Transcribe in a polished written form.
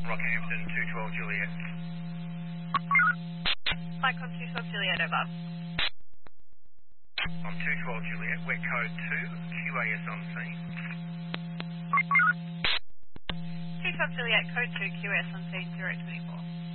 Rockhampton, 212 Juliet. Flightcom 212 Juliet, over. I'm 212 Juliet, wet code 2, QAS on scene. 212 Juliet, code 2, QS on scene 024.